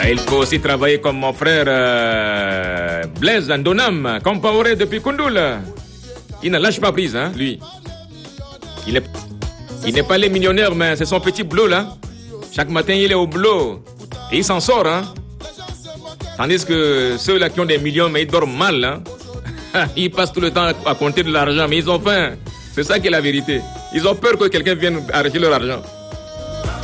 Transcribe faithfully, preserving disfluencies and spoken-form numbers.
Il faut aussi travailler comme mon frère euh, Blaise Ndonam, Compaoré depuis Koundoul. Il ne lâche pas prise, hein, lui. Il n'est il n'est pas les millionnaires, mais c'est son petit boulot, là. Chaque matin, il est au boulot. Et il s'en sort, hein. Tandis que ceux-là qui ont des millions, mais ils dorment mal, hein. Ils passent tout le temps à compter de l'argent, mais ils ont faim. C'est ça qui est la vérité. Ils ont peur que quelqu'un vienne arracher leur argent.